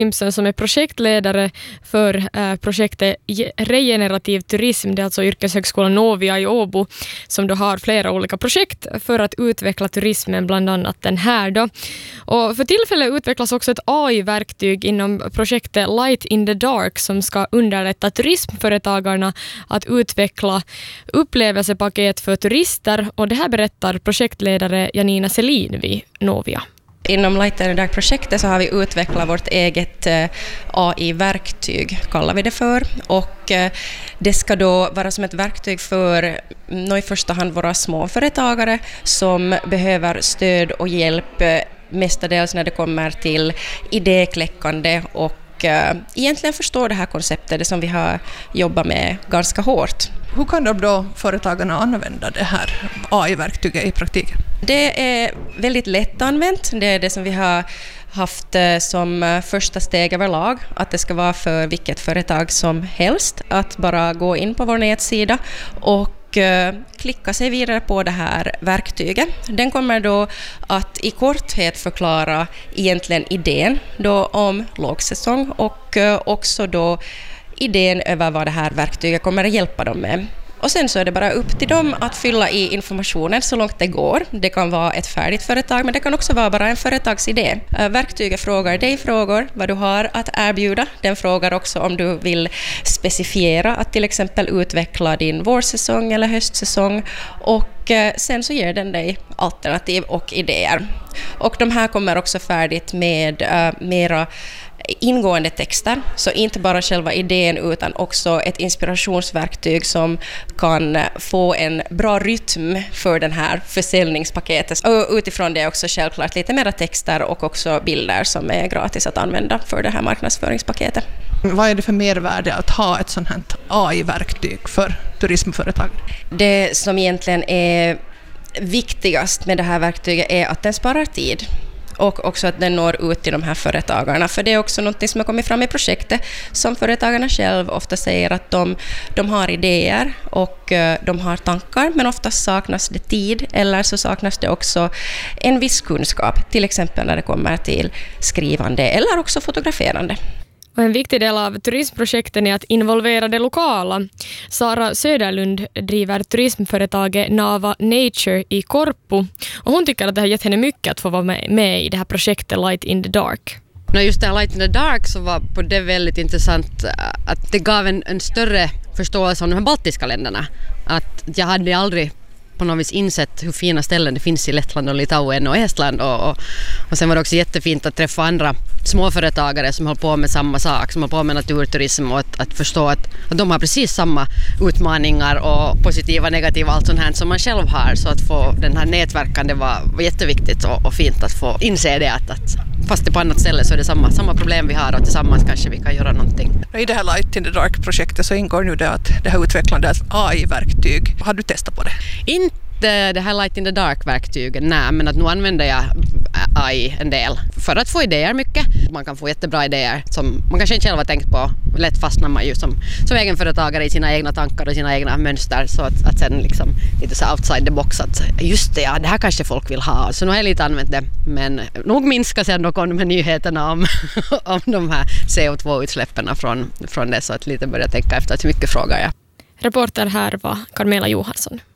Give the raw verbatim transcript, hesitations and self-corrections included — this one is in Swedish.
Simpson som är projektledare för eh, projektet Regenerativ turism. Det är alltså yrkeshögskolan Novia i Åbo som då har flera olika projekt för att utveckla turismen, bland annat den här då. Och för tillfället utvecklas också ett A I-verktyg inom projektet Light in the Dark som ska underlätta turismföretagarna att utveckla upplevelsepaket för turister, och det här berättar projektledare Janina Selin vid Novia. Inom Light in the Dark-projektet så har vi utvecklat vårt eget A I-verktyg, kallar vi det för. Och det ska då vara som ett verktyg för nå i första hand våra småföretagare som behöver stöd och hjälp mestadels när det kommer till idékläckande och egentligen förstår det här konceptet, det som vi har jobbat med ganska hårt. Hur kan de då företagarna använda det här A I-verktyget i praktiken? Det är väldigt lätt använt. Det är det som vi har haft som första steg överlag, att det ska vara för vilket företag som helst att bara gå in på vår nätsida och klicka sig vidare på det här verktyget. Den kommer då att i korthet förklara egentligen idén då om lågsäsong och också då idén över vad det här verktyget kommer att hjälpa dem med. Och sen så är det bara upp till dem att fylla i informationen så långt det går. Det kan vara ett färdigt företag, men det kan också vara bara en företagsidé. Verktyget frågar dig frågor vad du har att erbjuda. Den frågar också om du vill specifiera att till exempel utveckla din vårsäsong eller höstsäsong. Och sen så ger den dig alternativ och idéer. Och de här kommer också färdigt med uh, mera ingående texter, så inte bara själva idén utan också ett inspirationsverktyg som kan få en bra rytm för den här försäljningspaketet. Och utifrån det också självklart lite mera texter och också bilder som är gratis att använda för det här marknadsföringspaketet. Vad är det för mervärde att ha ett sånt här A I-verktyg för turismföretag? Det som egentligen är viktigast med det här verktyget är att den sparar tid. Och också att den når ut till de här företagarna. För det är också något som har kommit fram i projektet som företagarna själv ofta säger att de, de har idéer och de har tankar, men ofta saknas det tid eller så saknas det också en viss kunskap, till exempel när det kommer till skrivande eller också fotograferande. Och en viktig del av turismprojekten är att involvera det lokala. Sara Söderlund driver turismföretaget Nava Nature i Korpo. Och hon tycker att det har gett henne mycket att få vara med, med i det här projektet Light in the Dark. När just det här Light in the Dark så var på det väldigt intressant att det gav en, en större förståelse om de här baltiska länderna. Att jag hade aldrig på något vis insett hur fina ställen det finns i Lettland och Litauen och Estland. Och, och, och sen var det också jättefint att träffa andra småföretagare som håller på med samma sak, som håller på med naturturism och att, att förstå att, att de har precis samma utmaningar och positiva, negativa, allt sånt här som man själv har. Så att få den här nätverkan, var, var jätteviktigt och, och fint att få inse det att, att fast det på annat ställe så är det samma, samma problem vi har och tillsammans kanske vi kan göra någonting. I det här Light in the Dark-projektet så ingår nu det att det här utvecklandet A I-verktyg. Har du testat på det? Inte det här Light in the Dark-verktygen, nej, men att nu använder jag A I en del för att få idéer mycket. Man kan få jättebra idéer som man kanske inte själv har tänkt på. Lätt fastnar man ju som, som egenföretagare i sina egna tankar och sina egna mönster, så att, att sen liksom lite så outside the box att just det, ja, det här kanske folk vill ha. Så nu har jag lite använt det, men nog minskar sen då med nyheterna om, om de här C O två-utsläppen från, från det, så att lite börja tänka efter att hur mycket frågar jag. Reporter här var Carmela Johansson.